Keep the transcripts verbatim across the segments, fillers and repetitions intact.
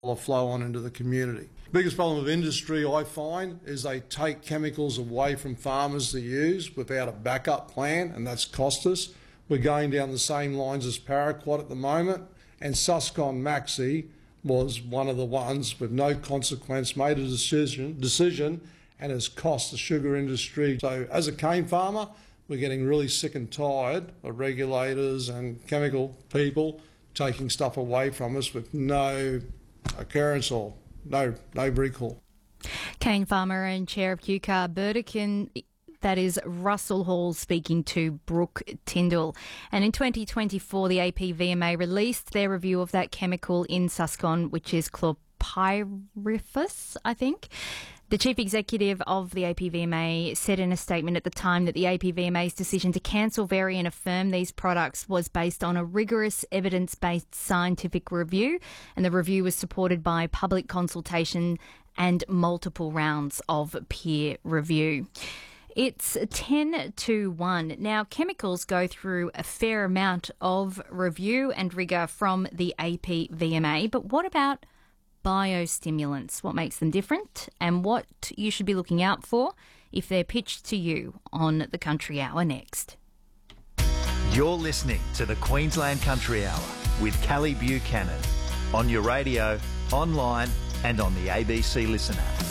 flow on into the community. Biggest problem of industry, I find, is they take chemicals away from farmers to use without a backup plan, and that's cost us. We're going down the same lines as Paraquat at the moment, and Suscon Maxi was one of the ones with no consequence, made a decision, decision and has cost the sugar industry. So as a cane farmer, we're getting really sick and tired of regulators and chemical people taking stuff away from us with no occurrence or no no recall. Cane farmer and chair of Q C A R Burdekin, that is Russell Hall speaking to Brooke Tyndall. And in twenty twenty-four, the A P V M A released their review of that chemical in Suscon, which is chlorpyrifos, I think. The chief executive of the A P V M A said in a statement at the time that the A P V M A's decision to cancel Veri and affirm these products was based on a rigorous evidence-based scientific review, and the review was supported by public consultation and multiple rounds of peer review. It's ten to one. Now, chemicals go through a fair amount of review and rigour from the A P V M A, but what about biostimulants? What makes them different and what you should be looking out for if they're pitched to you on the Country Hour next. You're listening to the Queensland Country Hour with Callie Buchanan on your radio, online and on the A B C Listen app.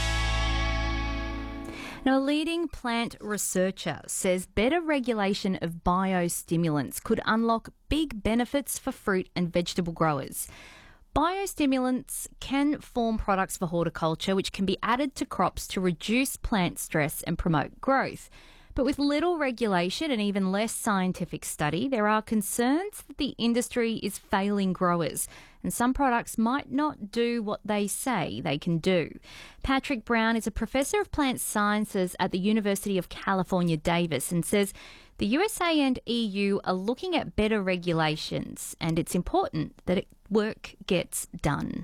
Now, a leading plant researcher says better regulation of biostimulants could unlock big benefits for fruit and vegetable growers. Biostimulants can form products for horticulture which can be added to crops to reduce plant stress and promote growth. But with little regulation and even less scientific study, there are concerns that the industry is failing growers and some products might not do what they say they can do. Patrick Brown is a professor of plant sciences at the University of California, Davis, and says the U S A and E U are looking at better regulations and it's important that it work gets done.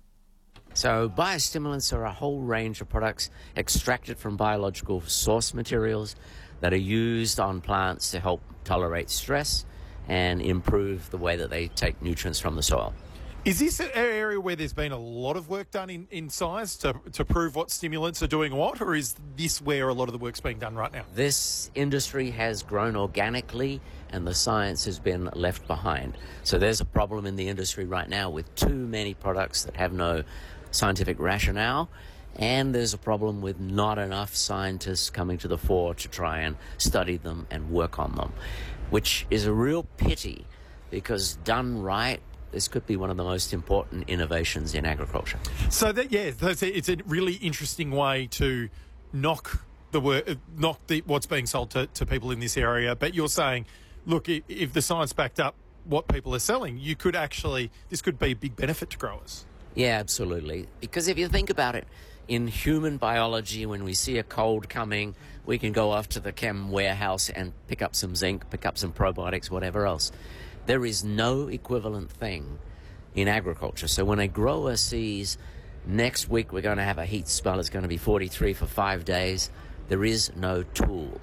So biostimulants are a whole range of products extracted from biological source materials that are used on plants to help tolerate stress and improve the way that they take nutrients from the soil. Is this an area where there's been a lot of work done in, in science to, to prove what stimulants are doing what, or is this where a lot of the work's being done right now? This industry has grown organically and the science has been left behind. So there's a problem in the industry right now with too many products that have no scientific rationale, and there's a problem with not enough scientists coming to the fore to try and study them and work on them, which is a real pity because done right, this could be one of the most important innovations in agriculture. So that, yeah, that's a, it's a really interesting way to knock the work, knock the, what's being sold to, to people in this area. But you're saying, look, if, if the science backed up what people are selling, you could actually, this could be a big benefit to growers. Yeah, absolutely. Because if you think about it, in human biology, when we see a cold coming, we can go off to the chem warehouse and pick up some zinc, pick up some probiotics, whatever else. There is no equivalent thing in agriculture. So when a grower sees next week we're going to have a heat spell, it's going to be forty-three for five days, there is no tool.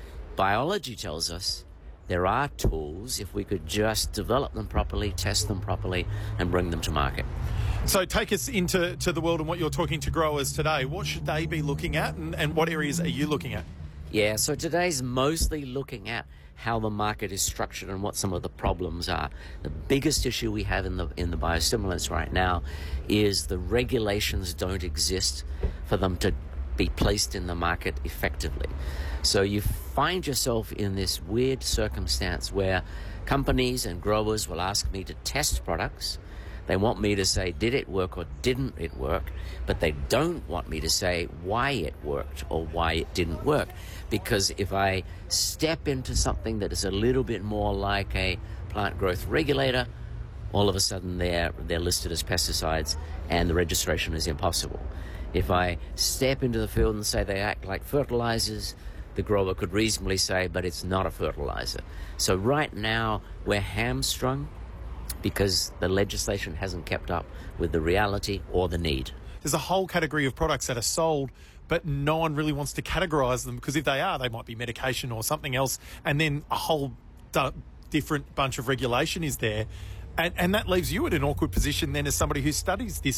Biology tells us there are tools if we could just develop them properly, test them properly, and bring them to market. So take us into to the world and what you're talking to growers today. What should they be looking at and, and what areas are you looking at? Yeah, so today's mostly looking at how the market is structured and what some of the problems are. The biggest issue we have in the in the biostimulants right now is the regulations don't exist for them to be placed in the market effectively. So you find yourself in this weird circumstance where companies and growers will ask me to test products. They want me to say, did it work or didn't it work? But they don't want me to say why it worked or why it didn't work. Because if I step into something that is a little bit more like a plant growth regulator, all of a sudden they're, they're listed as pesticides and the registration is impossible. If I step into the field and say they act like fertilizers, the grower could reasonably say, but it's not a fertilizer. So right now we're hamstrung because the legislation hasn't kept up with the reality or the need. There's a whole category of products that are sold, but no one really wants to categorise them because if they are, they might be medication or something else, and then a whole d- different bunch of regulation is there. And, and that leaves you in an awkward position then as somebody who studies this